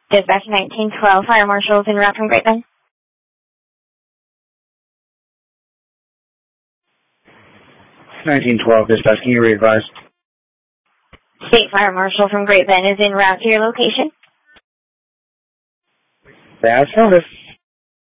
Dispatch 1912, Fire Marshals en route from Great Bend. 1912, dispatch, can you re-advise? State Fire Marshal from Great Bend is en route to your location. That's notice.